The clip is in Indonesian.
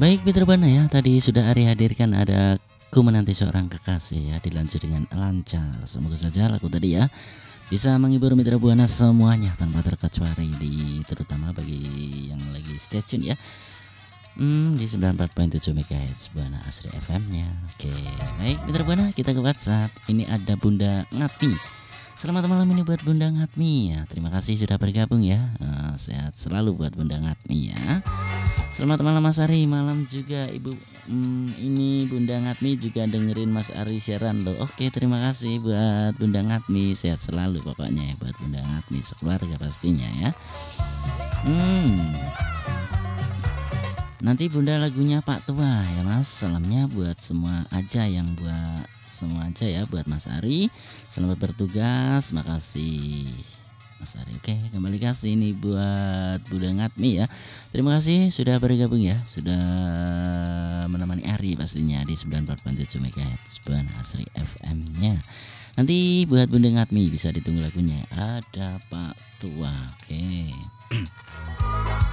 Baik Mitra Buana ya, tadi sudah Ari hadirkan ada Ku Menanti Seorang Kekasih ya, dilanjut dengan lancar. Semoga saja lagu tadi ya bisa menghibur Mitra Buana semuanya tanpa terkecuali, terutama bagi yang lagi stay tune ya. Di 94.7 MHz Buana Asri FM-nya. Oke, baik Mitra Buana, kita ke WhatsApp. Ini ada Bunda Ngati. Selamat malam ini buat Bunda Ngatmi ya. Terima kasih sudah bergabung ya. Sehat selalu buat Bunda Ngatmi ya. Selamat malam Mas Ari, malam juga Ibu. Ini Bunda Ngatmi juga dengerin Mas Ari siaran loh. Oke, terima kasih buat Bunda Ngatmi. Sehat selalu pokoknya ya buat Bunda Ngatmi sekeluarga pastinya ya. Nanti Bunda lagunya Pak Tua ya Mas. Salamnya buat semua aja ya, buat Mas Ari. Selamat bertugas. Makasih Mas Ari. Oke, kembali kasih ini buat Bunda Ngatmi ya. Terima kasih sudah bergabung ya. Sudah menemani Ari pastinya di 94.7 MHz Buana Asri FM-nya. Nanti buat Bunda Ngatmi bisa ditunggu lagunya. Ada Pak Tua. Oke.